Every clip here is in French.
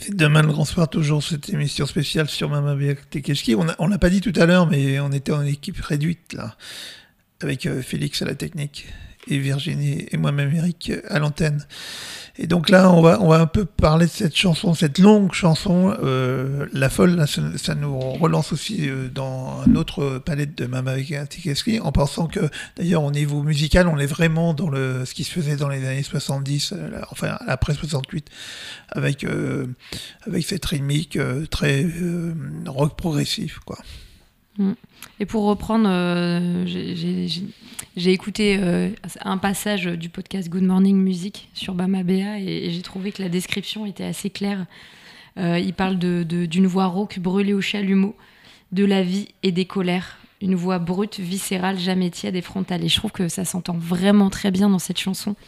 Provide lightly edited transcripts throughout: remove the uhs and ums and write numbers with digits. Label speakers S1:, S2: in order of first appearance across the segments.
S1: Et demain le grand soir, toujours cette émission spéciale sur Mama Beatekeski. On l'a pas dit tout à l'heure, mais on était en équipe réduite là, avec Félix à la technique et Virginie et moi-même Eric à l'antenne. Et donc là, on va un peu parler de cette chanson, cette longue chanson, La Folle. Là, ça nous relance aussi dans un autre palette de Mama Beatekeski, en pensant que, d'ailleurs, au niveau musical, on est vraiment dans ce qui se faisait dans les années 70, enfin après 68, avec cette rythmique très rock progressif, quoi.
S2: Et pour reprendre, j'ai écouté un passage du podcast Good Morning Music sur Mama Bea et j'ai trouvé que la description était assez claire. Il parle d'une voix rauque brûlée au chalumeau, de la vie et des colères. Une voix brute, viscérale, jamais tiède et frontale. Et je trouve que ça s'entend vraiment très bien dans cette chanson.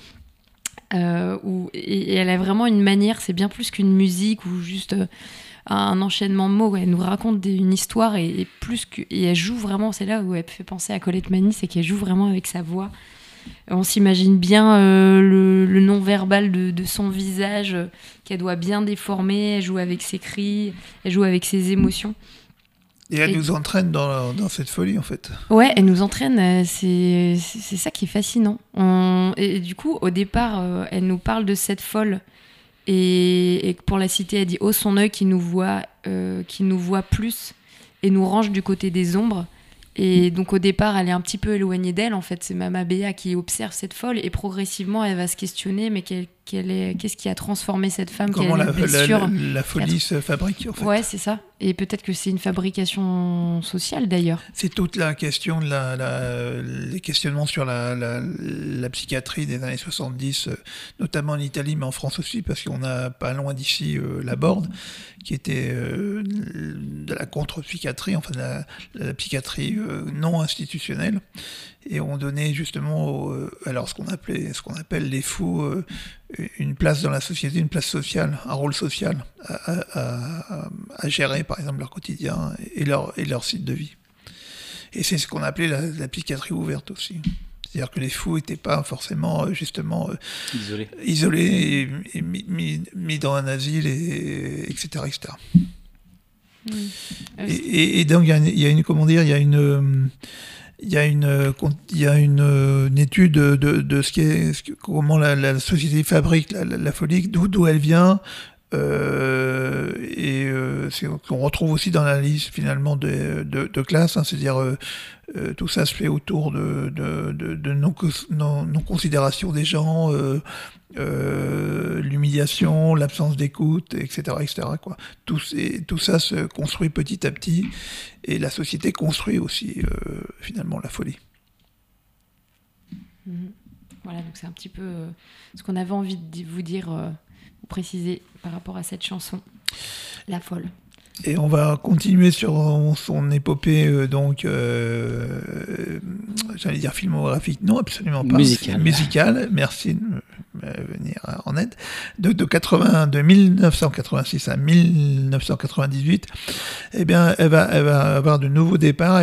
S2: Et elle a vraiment une manière, c'est bien plus qu'une musique ou juste un enchaînement de mots. Elle nous raconte une histoire et elle joue vraiment, c'est là où elle fait penser à Colette Mani, c'est qu'elle joue vraiment avec sa voix. On s'imagine bien le non-verbal de son visage qu'elle doit bien déformer, elle joue avec ses cris, elle joue avec ses émotions.
S1: Et elle nous entraîne dans cette folie, en fait.
S2: Ouais, elle nous entraîne, c'est ça qui est fascinant. Et du coup, au départ, elle nous parle de cette folle. Et pour la citer, elle dit « Oh, son œil qui nous voit plus et nous range du côté des ombres ». Et donc au départ, elle est un petit peu éloignée d'elle. En fait, c'est Mama Bea qui observe cette folle et progressivement, elle va se questionner, mais qu'est-ce qui a transformé cette femme?
S1: Comment la folie se fabrique, en fait.
S2: Ouais, c'est ça. Et peut-être que c'est une fabrication sociale, d'ailleurs.
S1: C'est toute la question les questionnements sur la psychiatrie des années 70, notamment en Italie, mais en France aussi, parce qu'on a pas loin d'ici Laborde, qui était de la contre-psychiatrie, enfin de la psychiatrie non institutionnelle, et on donnait justement alors ce qu'on appelle les fous une place dans la société, une place sociale, un rôle social à gérer, par exemple, leur quotidien et leur site de vie. Et c'est ce qu'on appelait la psychiatrie ouverte aussi. C'est-à-dire que les fous n'étaient pas forcément justement isolés et mis dans un asile, etc. Et donc il y a une étude de comment la société fabrique la folie, d'où elle vient, c'est qu'on retrouve aussi dans la liste finalement de classes, hein, c'est-à-dire tout ça se fait autour de non-considération des gens, l'humiliation, l'absence d'écoute, etc., quoi. Tout ça se construit petit à petit, et la société construit aussi finalement la folie.
S2: Voilà, donc c'est un petit peu ce qu'on avait envie de vous dire, vous préciser par rapport à cette chanson, La Folle.
S1: Et on va continuer sur son épopée, j'allais dire filmographique, non, absolument pas. Musicale, merci de me venir en aide. De 1986 à 1998, eh bien, elle va avoir de nouveaux départs.